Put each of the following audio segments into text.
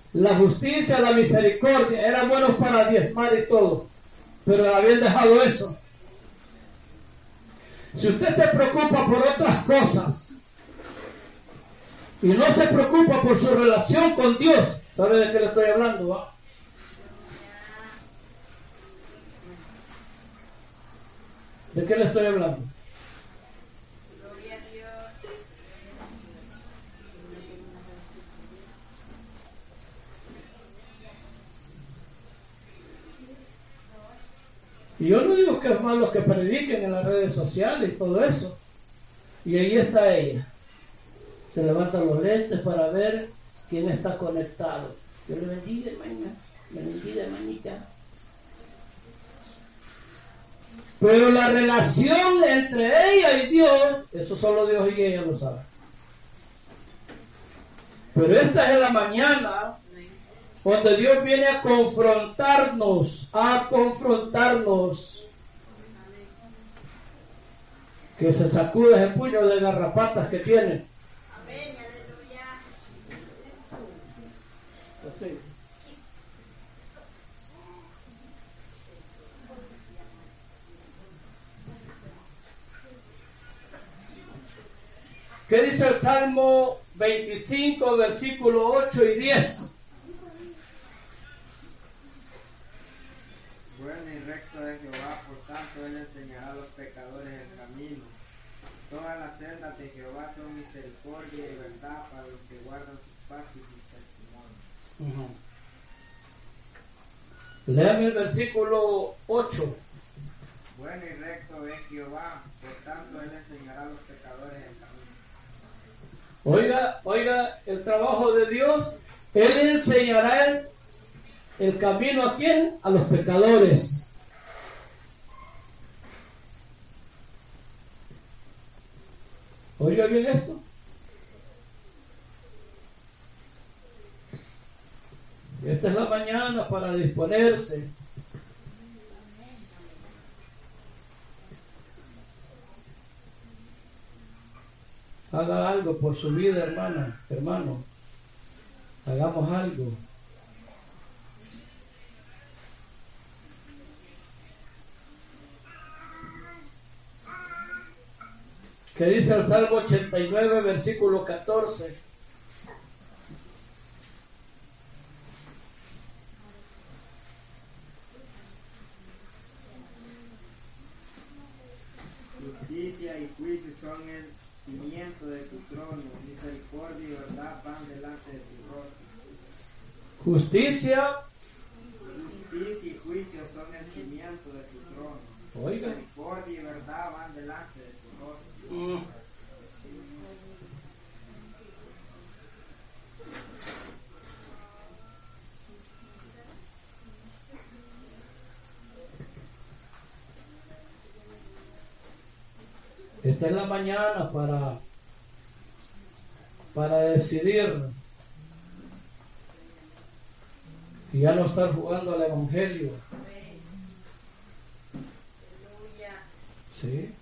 la justicia, la misericordia, eran buenos para diezmar y todo, pero habían dejado eso. Si usted se preocupa por otras cosas y no se preocupa por su relación con Dios, ¿sabe de qué le estoy hablando? ¿Va? ¿De qué le estoy hablando? Gloria a Dios. Y yo no digo que es malo que prediquen en las redes sociales y todo eso. Y ahí está ella. Se levanta los lentes para ver quién está conectado. Dios le bendiga, hermana. Le bendiga, hermanita. Pero la relación entre ella y Dios, eso solo Dios y ella lo saben. Pero esta es la mañana donde Dios viene a confrontarnos, que se sacude ese puño de garrapatas que tiene. Amén, aleluya. Así. ¿Qué dice el Salmo 25, versículo 8 y 10? Bueno y recto es Jehová, por tanto él enseñará a los pecadores el camino. Todas las sendas de Jehová son misericordia y verdad para los que guardan sus pactos y sus testimonios. Léame el versículo 8. Bueno y recto es Jehová, por tanto él enseñará a los pecadores el camino. Oiga el trabajo de Dios. Él enseñará el camino ¿a quién? A los pecadores. Oiga bien esto. Esta es la mañana para disponerse. Haga algo por su vida, hermana, hermano. Hagamos algo. ¿Qué dice el Salmo 89, versículo 14? Justicia y juicio son el cimiento de tu trono, misericordia y verdad van delante de tu rostro. Justicia Justicia y juicio son el cimiento de tu trono. Oiga. Misericordia y verdad van delante de tu rostro. Esta es la mañana para decidir y ya no estar jugando al evangelio. Aleluya. Sí.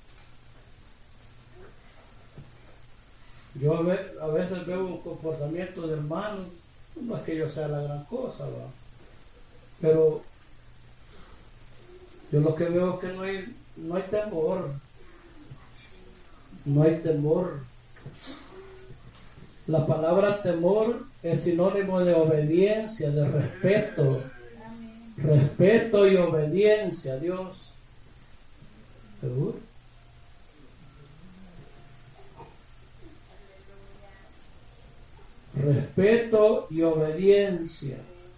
Yo a veces veo un comportamiento de hermanos, no es que yo sea la gran cosa, ¿va? Pero yo lo que veo es que no hay temor. No hay temor. La palabra temor es sinónimo de obediencia, de respeto. Respeto y obediencia a Dios. ¿Seguro? Respeto y obediencia.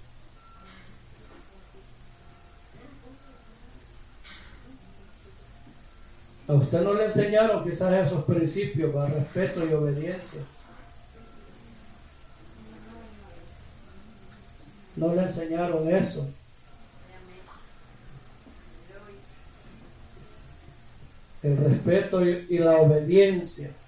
A usted no le enseñaron quizás esos principios, para respeto y obediencia. No le enseñaron eso. El respeto y la obediencia.